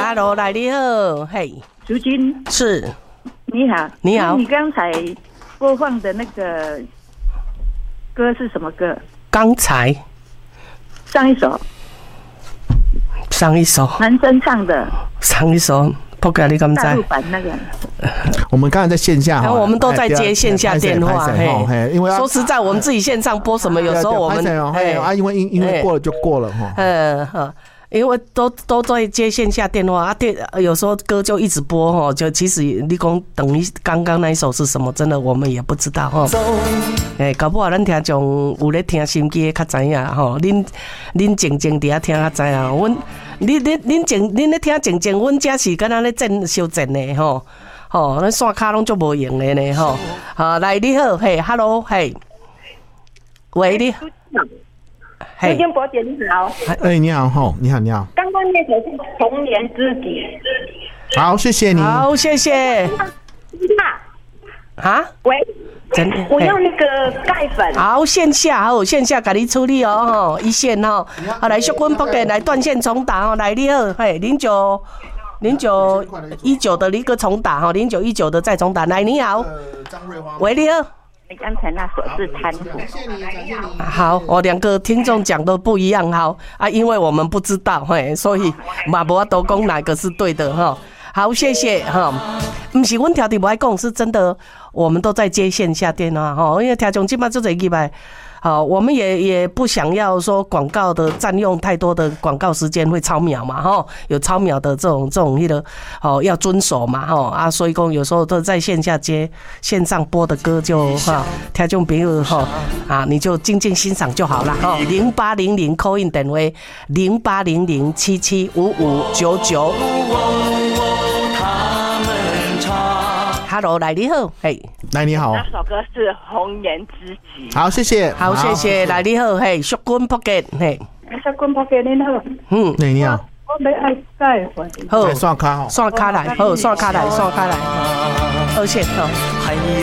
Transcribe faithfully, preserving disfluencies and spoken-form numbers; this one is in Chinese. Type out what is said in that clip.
Hello， 来你好，嘿， 淑君是， 你好， 你好， 你刚才播放的那个歌是什么歌？ 刚才上一首， 上一首男生唱的， 上一首，不该你敢知？ 大陆版那个。 我们刚才在线下， 然后我们都在接线下电话， 嘿，因为说实在，我们自己线上播什么，有时候我们哎啊，因为因因为过了就过了哈， 嗯哈。因为都都在接线下电话啊，电有时候歌就一直播哈，就其实你讲等于刚刚那一首是什么，真的我们也不知道哈。哎，搞不好咱听众有咧听心机较知影吼，恁恁静静伫遐听较知影。阮恁恁恁静恁咧听静静，阮遮是敢若咧震修震的吼，吼，咱线卡拢足无用的呢吼。好，来你好，嘿 ，Hello， 嘿，喂你。 淑君伯姐你好， 哎，你好吼，你好你好。 刚刚那首是《童年知己》。 好，谢谢你。 好，谢谢。啊？ 喂， 真的， 我要那个钙粉。 好，线下好，线下给你处理哦，吼，一线吼。好，来，淑君伯姐来断线重打哦，来你好，嘿，零九零九一九的一个重打哈，零九一九的再重打，来你好，喂你好。 你刚才那首是贪腐。 好，我两个听众讲的不一样，好啊，因为我们不知道，嘿，所以嘛无法度讲哪个是对的哈。好，谢谢哈。不是阮条题不爱讲，是真的，我们都在接线下电话哈，因为听众基本上就这一摆。好，我们也也不想要说广告的占用太多的广告时间会超秒嘛，哈，有超秒的这种这种那个，哦，要遵守嘛，哈啊，所以讲有时候都在线下接线上播的歌就哈，听众朋友哈啊，你就静静欣赏就好了哈。零八零零 call in 电话零八零零七七五五九九。Hello， 来你好，嘿， 来你好。 那首歌是《红颜知己》。 好，谢谢。 好，谢谢。来你好，嘿，淑君伯姐，嘿， 淑君伯姐你好。 嗯， 你好。 我要爱钙粉。 好， 刷卡， 刷卡来，好，刷卡来，刷卡来，二线好。